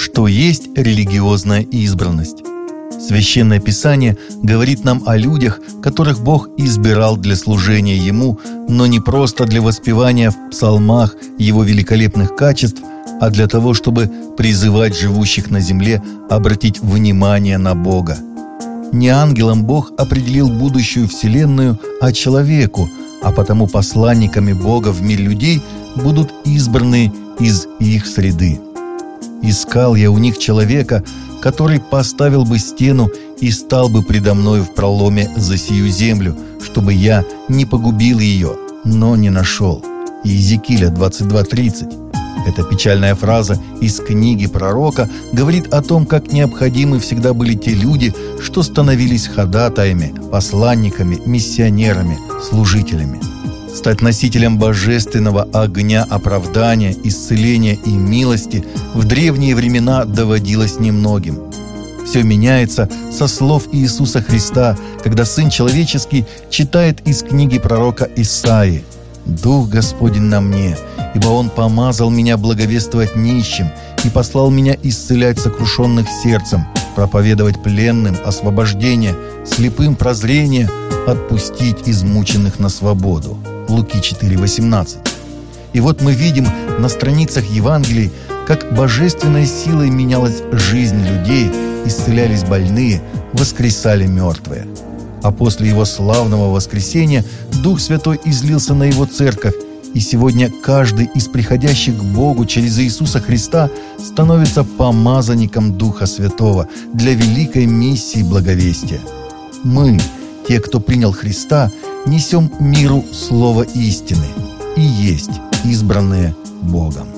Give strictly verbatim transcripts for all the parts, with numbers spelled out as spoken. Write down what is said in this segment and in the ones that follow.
Что есть религиозная избранность? Священное Писание говорит нам о людях, которых Бог избирал для служения Ему, но не просто для воспевания в псалмах Его великолепных качеств, а для того, чтобы призывать живущих на земле обратить внимание на Бога. Не ангелам Бог определил будущую вселенную, а человеку, а потому посланниками Бога в мир людей будут избранные из их среды. «Искал я у них человека, который поставил бы стену и стал бы предо мною в проломе за сию землю, чтобы я не погубил ее, но не нашел». Иезекииля двадцать два тридцать. Эта печальная фраза из книги пророка говорит о том, как необходимы всегда были те люди, что становились ходатаями, посланниками, миссионерами, служителями. Стать носителем божественного огня оправдания, исцеления и милости в древние времена доводилось немногим. Все меняется со слов Иисуса Христа, когда Сын Человеческий читает из книги пророка Исаии: «Дух Господень на мне, ибо Он помазал меня благовествовать нищим и послал меня исцелять сокрушенных сердцем, проповедовать пленным освобождение, слепым прозрение, отпустить измученных на свободу». Луки четыре восемнадцать. И вот мы видим на страницах Евангелий, как божественной силой менялась жизнь людей, исцелялись больные, воскресали мертвые. А после Его славного воскресения Дух Святой излился на Его церковь, и сегодня каждый из приходящих к Богу через Иисуса Христа становится помазанником Духа Святого для великой миссии благовестия. Мы, те, кто принял Христа, несем миру слово истины и есть избранные Богом.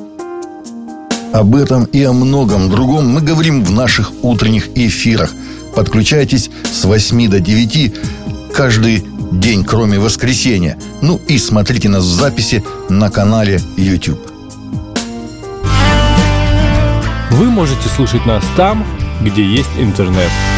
Об этом и о многом другом мы говорим в наших утренних эфирах. Подключайтесь с восьми до девяти каждый день, кроме воскресенья. Ну и смотрите нас в записи на канале YouTube. Вы можете слушать нас там, где есть интернет.